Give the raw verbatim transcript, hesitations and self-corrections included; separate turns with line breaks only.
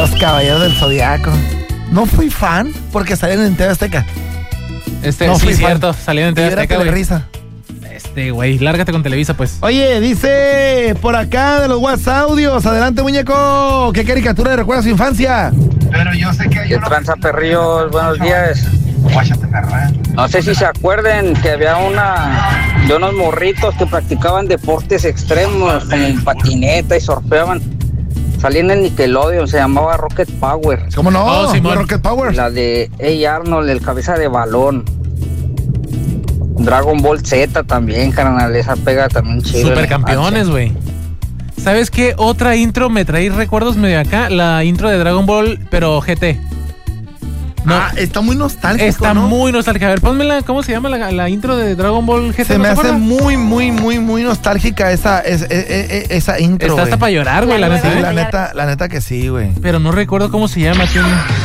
Los Caballeros del Zodiaco. No fui fan porque salían en T V Azteca.
Este,
no
sí,
fui
cierto,
fan.
salían en T V Azteca, güey.
Risa.
Este, güey, lárgate con Televisa, pues.
Oye, dice por acá de los WhatsApp audios. Adelante, muñeco. ¿Qué caricatura le recuerda a su infancia?
Pero yo sé que hay
¿Qué
uno...
tranza, perrillos? Buenos días.
Guáchate, perra.
No sé si se acuerden que había una de unos morritos que practicaban deportes extremos como patineta y surfeaban. Salía en el Nickelodeon, se llamaba Rocket Power.
¿Cómo no?
Oh, Simón.
Rocket Power.
La de Hey Arnold, el cabeza de balón. Dragon Ball Z también, carnal, esa pega también chido.
Supercampeones, güey. ¿Sabes qué otra intro me trae recuerdos medio acá? La intro de Dragon Ball, pero G T. No,
Ah, está muy nostálgico,
está
¿no?
muy nostálgica. A ver, pónmela, ¿cómo se llama la, la intro de Dragon Ball G T?
Se
¿No
me
se
hace
acuerdan?
muy, muy, muy, muy nostálgica esa, esa, esa, esa intro,
Está hasta
güey.
para llorar, güey, la
Sí,
neta.
la neta, la neta que sí, güey.
Pero no recuerdo cómo se llama. ¿Quién?